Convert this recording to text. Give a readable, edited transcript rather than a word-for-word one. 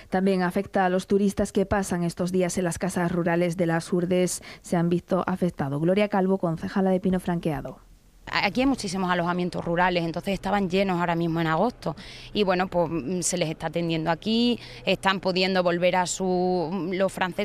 También afecta a los turistas que pasan estos días en las casas rurales de las Urdes, se han visto afectados. Gloria Calvo, concejala de Pino Franqueado. Aquí hay muchísimos alojamientos rurales, entonces estaban llenos ahora mismo en agosto y bueno, pues se les está atendiendo aquí, están pudiendo volver a los franceses